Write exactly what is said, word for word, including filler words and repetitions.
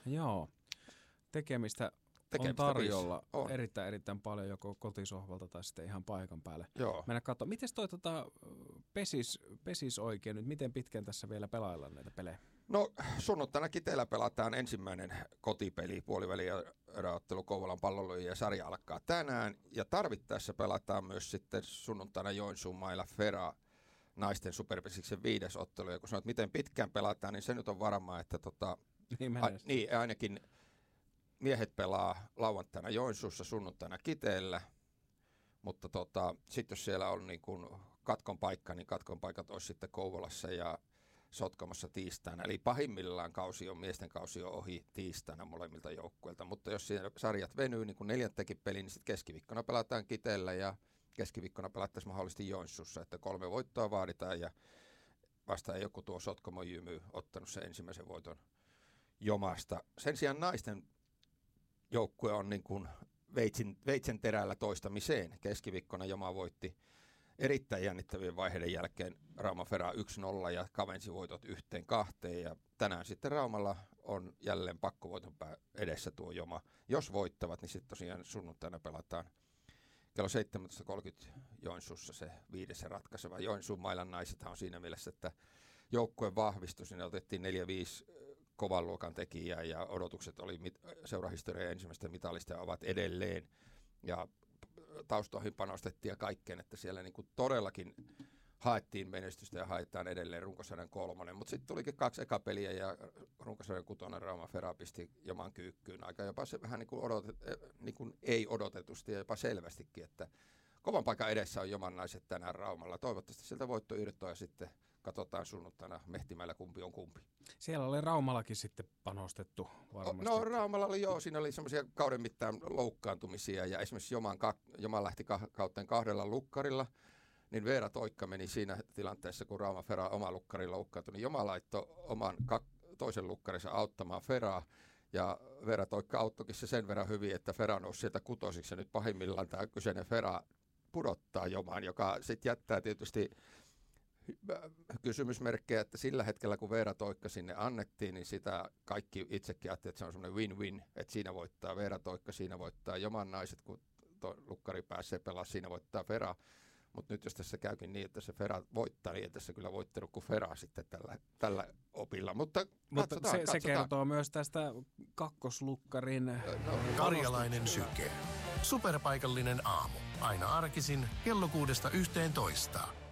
Joo, tekemistä, tekemistä on tarjolla on. erittäin erittäin paljon joko kotisohvalta tai sitten ihan paikan päälle. Joo. Mennä katsomaan. Miten toi tota, pesis, pesis oikein nyt? Miten pitkään tässä vielä pelaillaan näitä pelejä? No sunnuntaina Kiteellä pelataan ensimmäinen kotipeli, puoliväli-eräottelu Kouvolan Palloliiton ja sarja alkaa tänään. Ja tarvittaessa pelataan myös sitten sunnuntaina Joensuun mailla Fera naisten superpesiksen viides ottelu. Ja kun sanoit, miten pitkään pelataan, niin se nyt on varmaa, että tota, niin, a, niin, ainakin miehet pelaa lauantaina Joensuussa, sunnuntaina Kiteellä. Mutta tota, sitten jos siellä on niin kuin katkon paikka, niin katkon paikat olisi sitten Kouvolassa ja Sotkamossa tiistaina. Eli pahimmillaan kausi on, miesten kausi on ohi tiistaina molemmilta joukkueilta. Mutta jos siellä sarjat venyy, niin kuin neljäntäkin peli, niin sitten keskiviikkona pelataan Kiteellä ja keskiviikkona pelattaisiin mahdollisesti Joensuussa. Että kolme voittoa vaaditaan ja vasta ei joku tuo Sotkamon Jymy ottanut sen ensimmäisen voiton Jomasta. Sen sijaan naisten joukkue on niin kuin veitsin, veitsen terällä toistamiseen. Keskiviikkona Joma voitti erittäin jännittävien vaiheiden jälkeen Rauma Fera yksi nolla ja kavensi voitot yhteen kahteen. Ja tänään sitten Raumalla on jälleen pakkovoiton edessä tuo Joma. Jos voittavat, niin sitten tosiaan sunnuntaina pelataan kello seitsemäntoista kolmekymmentä Joensuussa se viides ja ratkaiseva. Joensuun mailan naisethan on siinä mielessä, että joukkue vahvistui. Sinne otettiin neljä viisi kovan luokan tekijää ja odotukset oli mit- seurahistorian ensimmäistä mitallista ja ovat edelleen. Ja taustoihin panostettiin ja kaikkeen, että siellä niin kuin todellakin haettiin menestystä ja haetaan edelleen runkosarjan kolmonen. Mutta sitten tulikin kaksi eka peliä ja runkosarjan kutonen Rauma Fera pisti Joman kyykkyyn aika jopa se vähän niin kuin, odotet, niin kuin ei odotetusti ja jopa selvästikin, että kovan paikan edessä on Joman naiset tänään Raumalla. Toivottavasti sieltä voitto irtoaa ja sitten katsotaan sunnuntaina Mehtimäellä kumpi on kumpi. Siellä oli Raumallakin sitten panostettu varmasti. No Raumalla oli joo, siinä oli semmoisia kauden mittaan loukkaantumisia ja esimerkiksi Joman, Joma lähti kautteen kahdella lukkarilla, niin Veera Toikka meni siinä tilanteessa, kun Rauma Fera oma lukkari loukkaantui, niin Joma laittoi oman toisen lukkarinsa auttamaan Feraa. Ja Veera Toikka auttoikin se sen verran hyvin, että Fera nousi sieltä kutosiksi ja nyt pahimmillaan tämä kyseinen Fera pudottaa Jomaan, joka sitten jättää tietysti kysymysmerkkejä, että sillä hetkellä kun Veera Toikka sinne annettiin, niin sitä kaikki itsekin ajattelivat, että se on semmoinen win-win, että siinä voittaa Veera Toikka, siinä voittaa Joman naiset, kun lukkari pääsee pelaamaan, siinä voittaa Fera. Mutta nyt jos tässä käykin niin, että se Fera voittaa, niin ei tässä kyllä voittanut kuin Fera sitten tällä, tällä opilla. Mutta, Mutta katsotaan, se, katsotaan. se kertoo myös tästä kakkoslukkarin. No, Karjalainen syke. Superpaikallinen aamu. Aina arkisin kello kuudesta yhteentoista.